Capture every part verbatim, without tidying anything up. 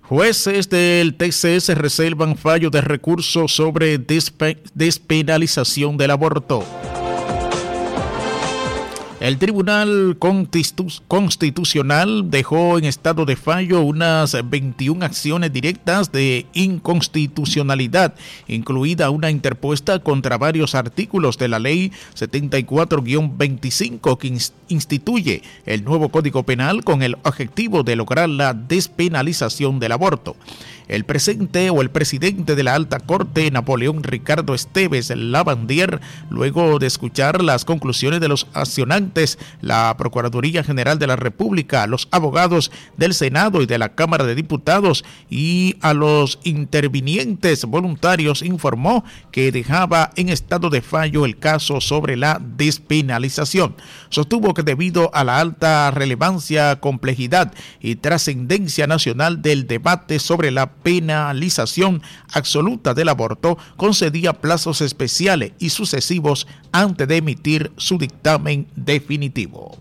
Jueces del T C S reservan fallo de recurso sobre despe- despenalización del aborto. El Tribunal Constitu- Constitucional dejó en estado de fallo unas veintiuna acciones directas de inconstitucionalidad, incluida una interpuesta contra varios artículos de la Ley setenta y cuatro guión veinticinco que ins- instituye el nuevo Código Penal con el objetivo de lograr la despenalización del aborto. El presente o el presidente de la Alta Corte, Napoleón Ricardo Esteves Lavandier, luego de escuchar las conclusiones de los accionantes, la Procuraduría General de la República, los abogados del Senado y de la Cámara de Diputados y a los intervinientes voluntarios, informó que dejaba en estado de fallo el caso sobre la despenalización. Sostuvo que debido a la alta relevancia, complejidad y trascendencia nacional del debate sobre la penalización absoluta del aborto, concedía plazos especiales y sucesivos antes de emitir su dictamen definitivo.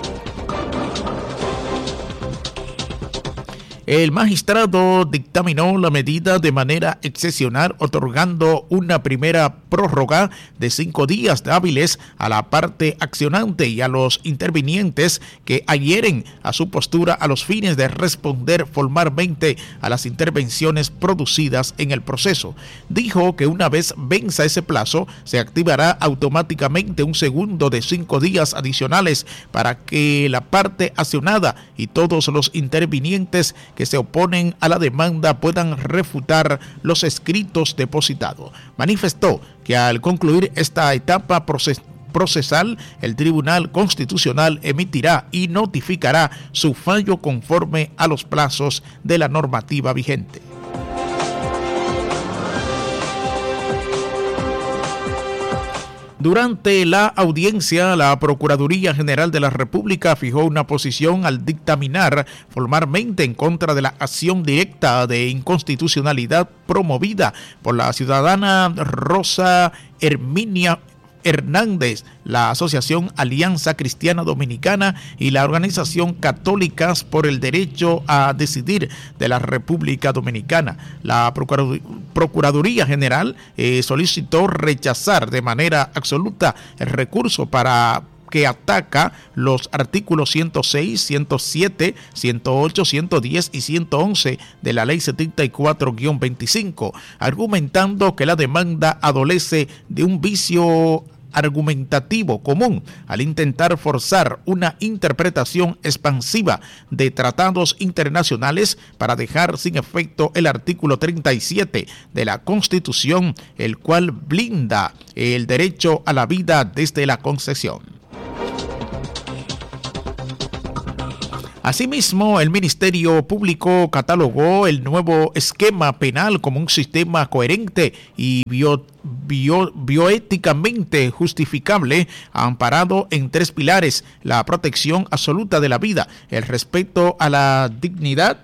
El magistrado dictaminó la medida de manera excepcional, otorgando una primera prórroga de cinco días hábiles a la parte accionante y a los intervinientes que adhieren a su postura a los fines de responder formalmente a las intervenciones producidas en el proceso. Dijo que una vez venza ese plazo, se activará automáticamente un segundo de cinco días adicionales para que la parte accionada y todos los intervinientes que se oponen a la demanda puedan refutar los escritos depositados. Manifestó que al concluir esta etapa proces- procesal, el Tribunal Constitucional emitirá y notificará su fallo conforme a los plazos de la normativa vigente. Durante la audiencia, la Procuraduría General de la República fijó una posición al dictaminar formalmente en contra de la acción directa de inconstitucionalidad promovida por la ciudadana Rosa Herminia Hernández, la Asociación Alianza Cristiana Dominicana y la Organización Católicas por el Derecho a Decidir de la República Dominicana. La Procuradur- Procuraduría General eh, solicitó rechazar de manera absoluta el recurso para que ataca los artículos ciento seis, ciento siete, ciento ocho, ciento diez y ciento once de la Ley setenta y cuatro guión veinticinco, argumentando que la demanda adolece de un vicio argumentativo común al intentar forzar una interpretación expansiva de tratados internacionales para dejar sin efecto el artículo treinta y siete de la Constitución, el cual blinda el derecho a la vida desde la concepción. Asimismo, el Ministerio Público catalogó el nuevo esquema penal como un sistema coherente y bio, bio, bioéticamente justificable, amparado en tres pilares: la protección absoluta de la vida, el respeto a la dignidad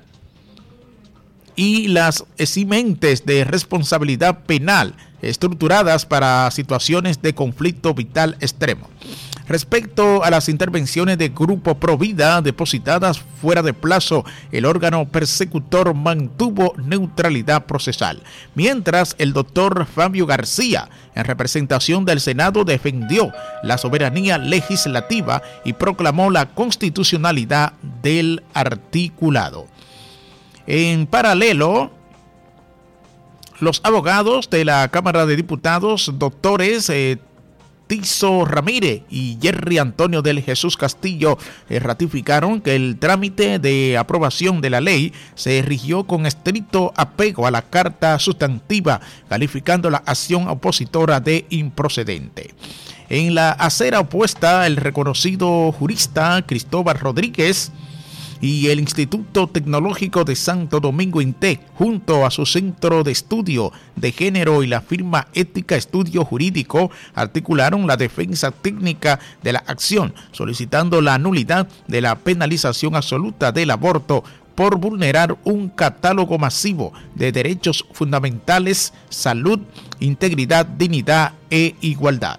y las eximentes de responsabilidad penal estructuradas para situaciones de conflicto vital extremo. Respecto a las intervenciones de Grupo Provida depositadas fuera de plazo, el órgano persecutor mantuvo neutralidad procesal, mientras el doctor Fabio García, en representación del Senado, defendió la soberanía legislativa y proclamó la constitucionalidad del articulado. En paralelo, los abogados de la Cámara de Diputados, doctores eh, Tiso Ramírez y Jerry Antonio del Jesús Castillo, eh, ratificaron que el trámite de aprobación de la ley se rigió con estricto apego a la carta sustantiva, calificando la acción opositora de improcedente. En la acera opuesta, el reconocido jurista Cristóbal Rodríguez y el Instituto Tecnológico de Santo Domingo INTEC, junto a su Centro de Estudio de Género y la firma Ética Estudio Jurídico, articularon la defensa técnica de la acción, solicitando la nulidad de la penalización absoluta del aborto por vulnerar un catálogo masivo de derechos fundamentales: salud, integridad, dignidad e igualdad.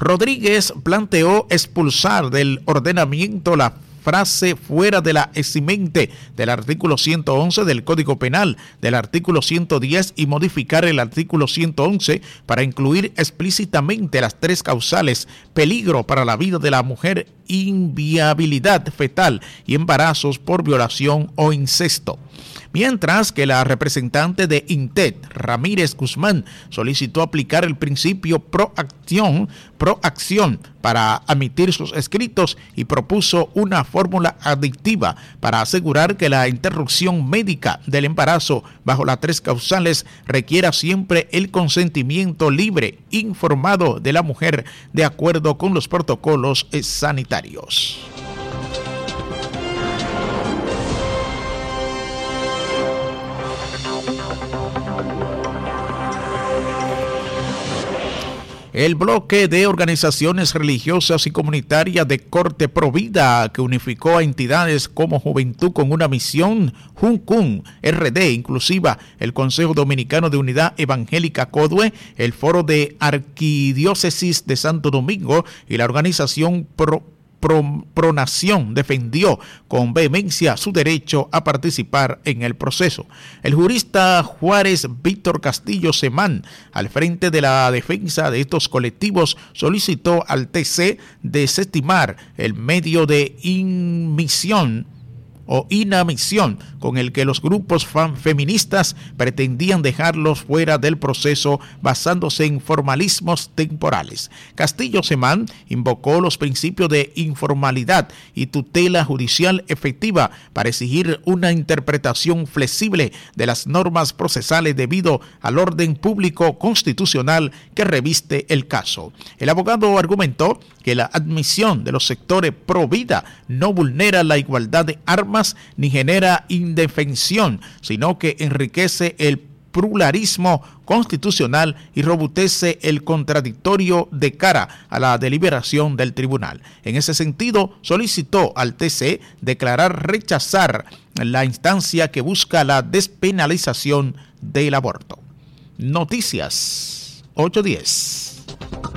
Rodríguez planteó expulsar del ordenamiento la frase fuera de la eximente del artículo ciento once del Código Penal, del artículo ciento diez y modificar el artículo ciento once para incluir explícitamente las tres causales: peligro para la vida de la mujer, inviabilidad fetal y embarazos por violación o incesto. Mientras que la representante de INTET, Ramírez Guzmán, solicitó aplicar el principio proacción, proacción para emitir sus escritos y propuso una fórmula adictiva para asegurar que la interrupción médica del embarazo bajo las tres causales requiera siempre el consentimiento libre, informado de la mujer de acuerdo con los protocolos sanitarios. El bloque de organizaciones religiosas y comunitarias de corte provida que unificó a entidades como Juventud con una Misión, Juncún, R D, inclusiva el Consejo Dominicano de Unidad Evangélica CODUE, el Foro de Arquidiócesis de Santo Domingo y la organización Pro Pro, Pronación defendió con vehemencia su derecho a participar en el proceso. El jurista Juárez Víctor Castillo Semán, al frente de la defensa de estos colectivos, solicitó al T C desestimar el medio de inmisión o inamisión con el que los grupos feministas pretendían dejarlos fuera del proceso basándose en formalismos temporales. Castillo Semán invocó los principios de informalidad y tutela judicial efectiva para exigir una interpretación flexible de las normas procesales debido al orden público constitucional que reviste el caso. El abogado argumentó que la admisión de los sectores pro vida no vulnera la igualdad de armas ni genera indefensión, sino que enriquece el pluralismo constitucional y robustece el contradictorio de cara a la deliberación del tribunal. En ese sentido, solicitó al T C declarar rechazar la instancia que busca la despenalización del aborto. Noticias ocho diez.